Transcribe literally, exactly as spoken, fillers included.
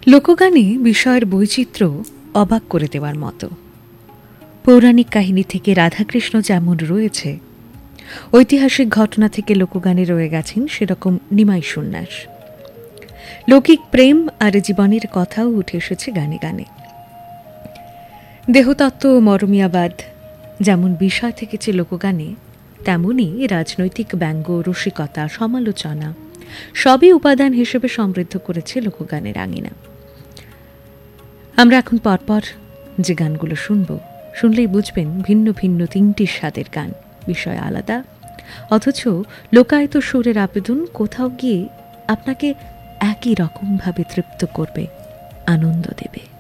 লোকগানে বিষয়ের বৈচিত্র্য অবাক করে দেওয়ার মতো। পৌরাণিক কাহিনী থেকে রাধাকৃষ্ণ যেমন রয়েছে, ঐতিহাসিক ঘটনা থেকে লোকগানে রয়ে গেছেন সেরকম নিমাই সন্ন্যাস। লৌকিক প্রেম আর জীবনের কথাও উঠে এসেছে গানে গানে। দেহতত্ত্ব ও মরমিয়াবাদ যেমন বিষয় থেকেছে লোকগানে, তেমনি রাজনৈতিক ব্যঙ্গ, রসিকতা, সমালোচনা সবই উপাদান হিসেবে সমৃদ্ধ করেছে লোকগানের আঙিনা। আমরা এখন পরপর যে গানগুলো শুনব, শুনলেই বুঝবেন ভিন্ন ভিন্ন তিনটি স্বাদের গান, বিষয় আলাদা, অথচ লোকায়ত সুরের আবেদন কোথাও গিয়ে আপনাকে একই রকমভাবে তৃপ্ত করবে, আনন্দ দেবে।